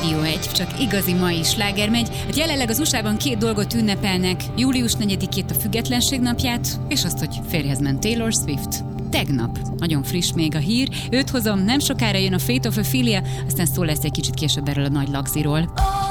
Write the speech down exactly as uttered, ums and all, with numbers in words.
Rádió egy, csak igazi mai sláger megy. Hát jelenleg az u es á-ban két dolgot ünnepelnek, július negyedikét, a Függetlenség napját, és azt, hogy férjhez ment Taylor Swift. Tegnap. Nagyon friss még a hír. Őt hozom, nem sokára jön a Fate of Ophelia, aztán szó lesz egy kicsit később erről a nagy lagziról.